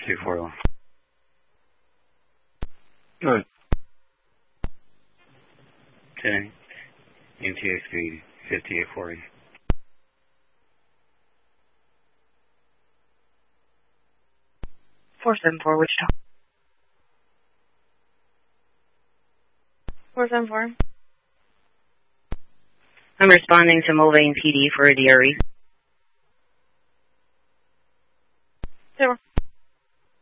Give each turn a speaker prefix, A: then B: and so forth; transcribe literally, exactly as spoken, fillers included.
A: two four one.
B: Good.
A: ten. M T A speed fifty-eight forty.
C: four seven four, Wichita. four seven four.
D: I'm responding to Mulvane P D for a D R E.